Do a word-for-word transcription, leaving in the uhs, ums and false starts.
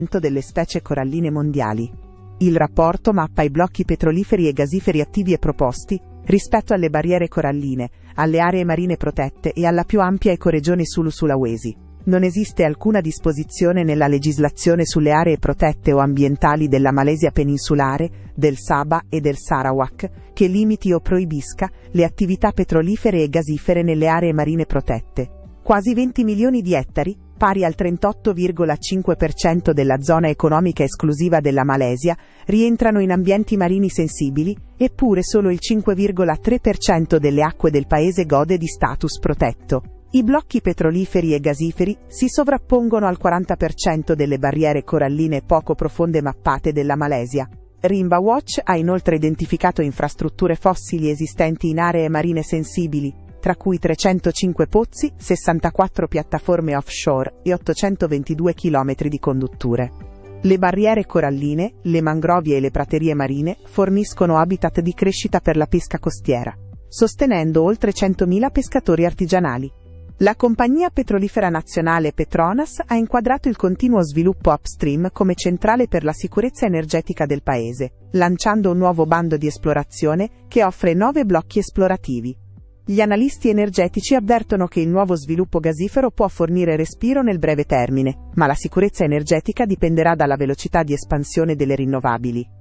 delle specie coralline mondiali. Il rapporto mappa i blocchi petroliferi e gasiferi attivi e proposti, rispetto alle barriere coralline, alle aree marine protette e alla più ampia ecoregione Sulu-Sulawesi. Non esiste alcuna disposizione nella legislazione sulle aree protette o ambientali della Malesia peninsulare, del Sabah e del Sarawak, che limiti o proibisca le attività petrolifere e gasifere nelle aree marine protette. Quasi venti milioni di ettari, pari al trentotto virgola cinque per cento della zona economica esclusiva della Malesia, rientrano in ambienti marini sensibili, eppure solo il cinque virgola tre per cento delle acque del paese gode di status protetto. I blocchi petroliferi e gasiferi si sovrappongono al quaranta per cento delle barriere coralline poco profonde mappate della Malesia. Rimba Watch ha inoltre identificato infrastrutture fossili esistenti in aree marine sensibili, tra cui trecentocinque pozzi, sessantaquattro piattaforme offshore e ottocentoventidue chilometri di condutture. Le barriere coralline, le mangrovie e le praterie marine forniscono habitat di crescita per la pesca costiera, sostenendo oltre centomila pescatori artigianali. La compagnia petrolifera nazionale Petronas ha inquadrato il continuo sviluppo upstream come centrale per la sicurezza energetica del paese, lanciando un nuovo bando di esplorazione che offre nove blocchi esplorativi. Gli analisti energetici avvertono che il nuovo sviluppo gasifero può fornire respiro nel breve termine, ma la sicurezza energetica dipenderà dalla velocità di espansione delle rinnovabili.